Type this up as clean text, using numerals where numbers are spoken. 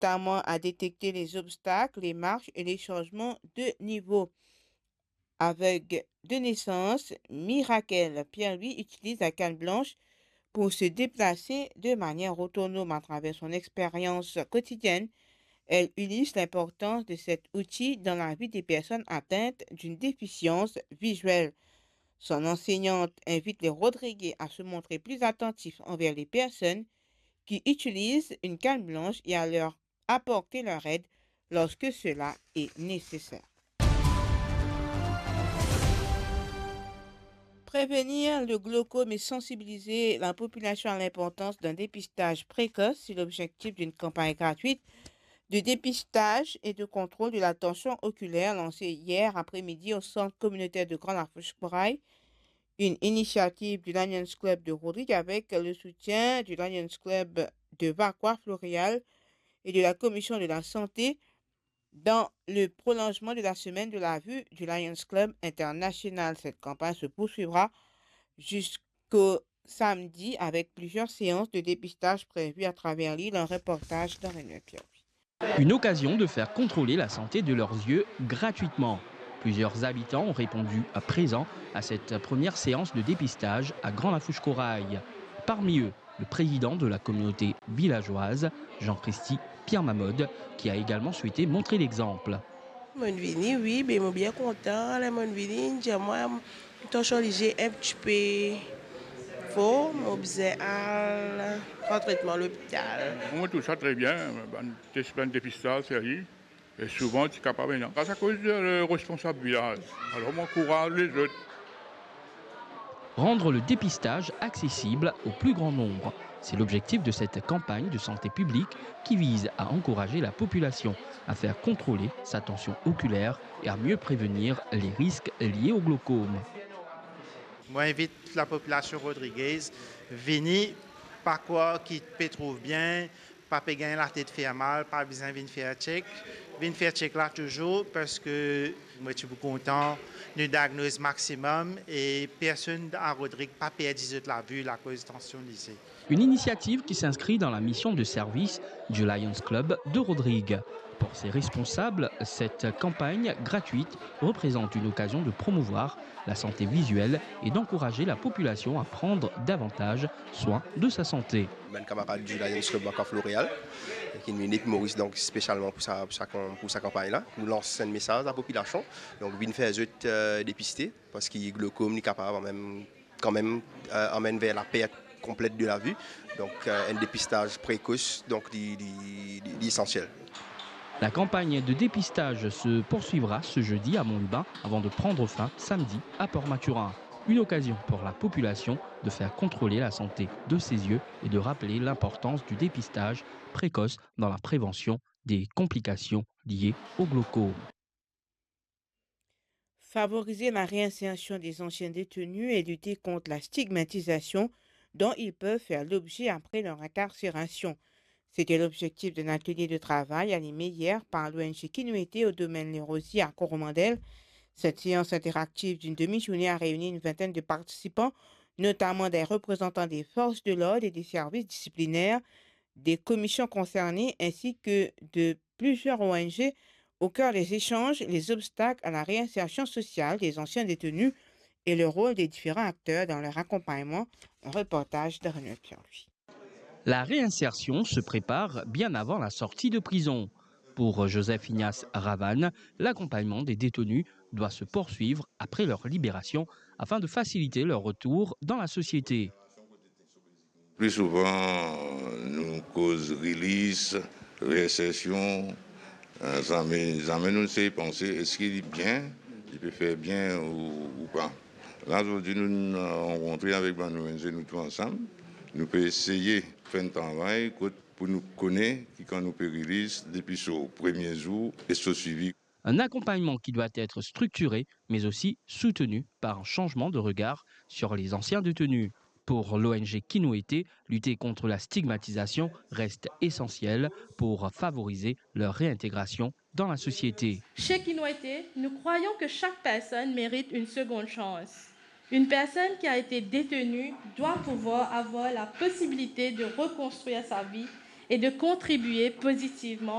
notamment à détecter les obstacles, les marches et les changements de niveau. Aveugle de naissance, Mirakel Pierre-Louis utilise la canne blanche pour se déplacer de manière autonome à travers son expérience quotidienne. Elle illustre l'importance de cet outil dans la vie des personnes atteintes d'une déficience visuelle. Son enseignante invite les Rodriguez à se montrer plus attentifs envers les personnes qui utilisent une canne blanche et à leur apporter leur aide lorsque cela est nécessaire. Prévenir le glaucome et sensibiliser la population à l'importance d'un dépistage précoce, c'est l'objectif d'une campagne gratuite de dépistage et de contrôle de la tension oculaire lancée hier après-midi au Centre communautaire de Grand Lafourche-Corail, une initiative du Lions Club de Rodrigue avec le soutien du Lions Club de Vacquois-Floréal et de la Commission de la Santé dans le prolongement de la semaine de la vue du Lions Club international. Cette campagne se poursuivra jusqu'au samedi avec plusieurs séances de dépistage prévues à travers l'île. Un reportage dans René Pierre. Une occasion de faire contrôler la santé de leurs yeux gratuitement. Plusieurs habitants ont répondu à présent à cette première séance de dépistage à Grand-Lafourche-Corail. Parmi eux, le président de la communauté villageoise, Jean-Christy Pierre Mamode, qui a également souhaité montrer l'exemple. Oui, mais je suis bien content. Moi, j'ai un petit peu faux, j'ai un traitement à l'hôpital. Moi, tout ça très bien. Un dépistage, sérieux. Et souvent, tu es capable de grâce à cause du responsable village. Alors, moi, encourage les autres. Rendre le dépistage accessible au plus grand nombre. C'est l'objectif de cette campagne de santé publique qui vise à encourager la population à faire contrôler sa tension oculaire et à mieux prévenir les risques liés au glaucome. Moi, j'invite la population Rodriguez, venir, par quoi qui peut trouver bien, pas gagner la tête faire mal, pas besoin de faire check. Venir faire check là toujours parce que moi, je suis content du diagnostic maximum et personne à Rodrigue pas perdre la vue à cause de tension lycée. Une initiative qui s'inscrit dans la mission de service du Lions Club de Rodrigue. Pour ses responsables, cette campagne gratuite représente une occasion de promouvoir la santé visuelle et d'encourager la population à prendre davantage soin de sa santé. Je suis camarade du Lions Club Vacquois-Floréal, qui est une humoriste donc spécialement pour sa campagne-là. Nous lançons un message à la population. Donc, nous faisons dépister parce qu'il est glaucome, il est capable quand même emmène vers la perte complète de la vue. Donc, un dépistage précoce, donc essentiel. La campagne de dépistage se poursuivra ce jeudi à Montluban avant de prendre fin samedi à Port-Maturin. Une occasion pour la population de faire contrôler la santé de ses yeux et de rappeler l'importance du dépistage précoce dans la prévention des complications liées au glaucome. Favoriser la réinsertion des anciens détenus et lutter contre la stigmatisation dont ils peuvent faire l'objet après leur incarcération. C'était l'objectif d'un atelier de travail animé hier par l'ONG Kinuete au domaine Les Rosiers à Coromandel. Cette séance interactive d'une demi-journée a réuni une vingtaine de participants, notamment des représentants des forces de l'ordre et des services disciplinaires, des commissions concernées ainsi que de plusieurs ONG. Au cœur des échanges, les obstacles à la réinsertion sociale des anciens détenus et le rôle des différents acteurs dans leur accompagnement. Un reportage de René Pierre-Louis. La réinsertion se prépare bien avant la sortie de prison. Pour Joseph Ignace Ravane, l'accompagnement des détenus doit se poursuivre après leur libération afin de faciliter leur retour dans la société. Plus souvent, nous cause release, réinsertion, ça amène nous à penser est-ce qu'il est bien, il peut faire bien ou pas. Là, aujourd'hui, nous avons rencontré avec nous tous ensemble. Nous pouvons essayer de faire un travail pour nous connaître, quand nous pouvons release depuis au premier jour et ce suivi. Un accompagnement qui doit être structuré, mais aussi soutenu par un changement de regard sur les anciens détenus. Pour l'ONG Kinuete, lutter contre la stigmatisation reste essentiel pour favoriser leur réintégration dans la société. Chez Kinuete, nous croyons que chaque personne mérite une seconde chance. Une personne qui a été détenue doit pouvoir avoir la possibilité de reconstruire sa vie et de contribuer positivement